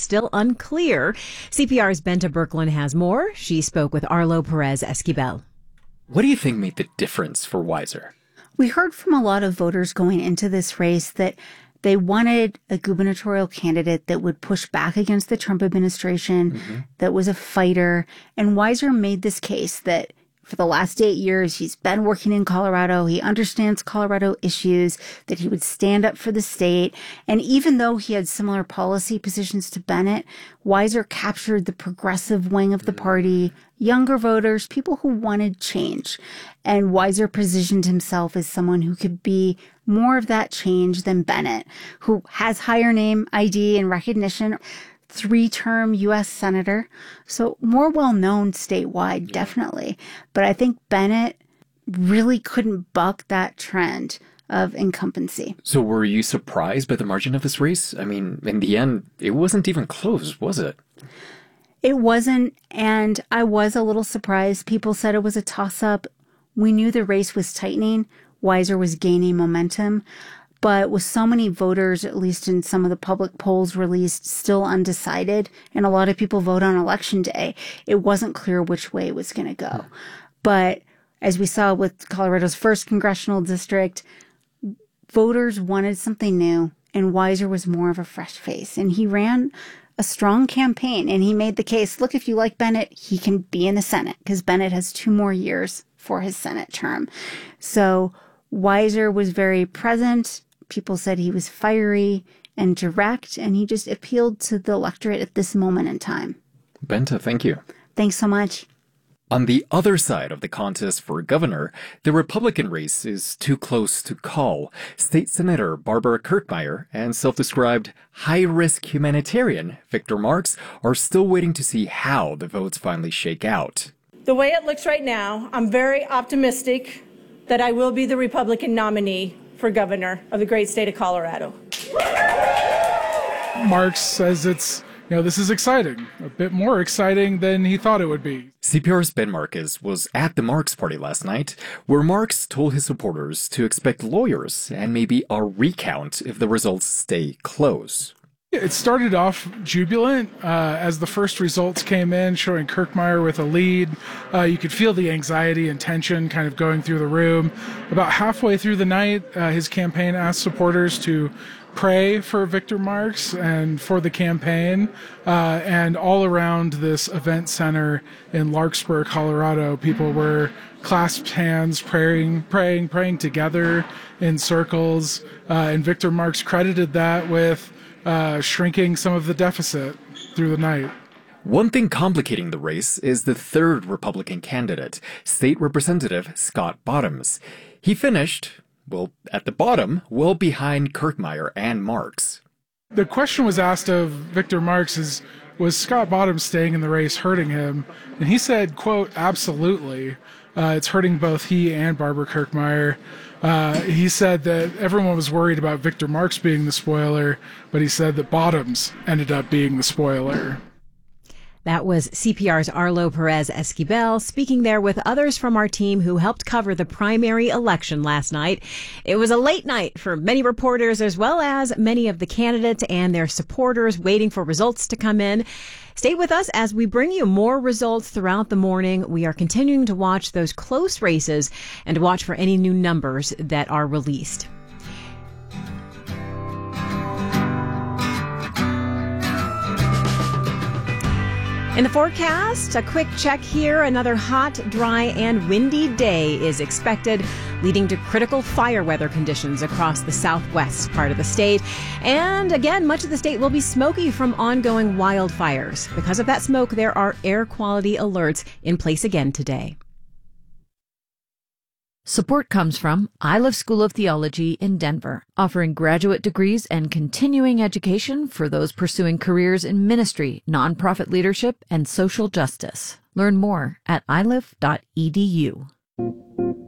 still unclear. CPR's Bente Birkeland has more. She spoke with Arlo Perez Esquivel. What do you think made the difference for Weiser? We heard from a lot of voters going into this race that they wanted a gubernatorial candidate that would push back against the Trump administration, that was a fighter. And Weiser made this case that for the last 8 years, he's been working in Colorado. He understands Colorado issues, that he would stand up for the state. And even though he had similar policy positions to Bennet, Weiser captured the progressive wing of the party, younger voters, people who wanted change. And Weiser positioned himself as someone who could be more of that change than Bennet, who has higher name ID and recognition, 3-term U.S. senator, so more well-known statewide, definitely. But I think Bennet really couldn't buck that trend of incumbency. So were you surprised by the margin of this race? I mean, in the end, it wasn't even close, was it? It wasn't, and I was a little surprised. People said it was a toss-up. We knew the race was tightening. Weiser was gaining momentum. But with so many voters, at least in some of the public polls released, still undecided, and a lot of people vote on election day, it wasn't clear which way it was going to go. But as we saw with Colorado's first congressional district, voters wanted something new, and Weiser was more of a fresh face. And he ran a strong campaign, and he made the case, look, if you like Bennet, he can be in the Senate, because Bennet has 2 more years for his Senate term. So Weiser was very present. People said he was fiery and direct, and he just appealed to the electorate at this moment in time. Bente, thank you. Thanks so much. On the other side of the contest for governor, the Republican race is too close to call. State Senator Barbara Kirkmeyer and self-described high-risk humanitarian Victor Marx are still waiting to see how the votes finally shake out. The way it looks right now, I'm very optimistic that I will be the Republican nominee for governor of the great state of Colorado. Marx says this is exciting, a bit more exciting than he thought it would be. CPR's Ben Marcus was at the Marx party last night, where Marx told his supporters to expect lawyers and maybe a recount if the results stay close. It started off jubilant as the first results came in, showing Kirkmeyer with a lead. You could feel the anxiety and tension kind of going through the room. About halfway through the night, his campaign asked supporters to pray for Victor Marx and for the campaign. And all around this event center in Larkspur, Colorado, people were clasped hands, praying together in circles. And Victor Marx credited that with shrinking some of the deficit through the night. One thing complicating the race is the third Republican candidate, State Representative Scott Bottoms. He finished, at the bottom, well behind Kirkmeyer and Marx. The question was asked of Victor Marx was Scott Bottoms staying in the race hurting him? And he said, quote, absolutely. It's hurting both he and Barbara Kirkmeyer. He said that everyone was worried about Victor Marx being the spoiler, but he said that Bottoms ended up being the spoiler. That was CPR's Arlo Perez Esquivel speaking there with others from our team who helped cover the primary election last night. It was a late night for many reporters as well as many of the candidates and their supporters waiting for results to come in. Stay with us as we bring you more results throughout the morning. We are continuing to watch those close races and to watch for any new numbers that are released. In the forecast, a quick check here. Another hot, dry, and windy day is expected, leading to critical fire weather conditions across the southwest part of the state. And again, much of the state will be smoky from ongoing wildfires. Because of that smoke, there are air quality alerts in place again today. Support comes from Iliff School of Theology in Denver, offering graduate degrees and continuing education for those pursuing careers in ministry, nonprofit leadership, and social justice. Learn more at iliff.edu.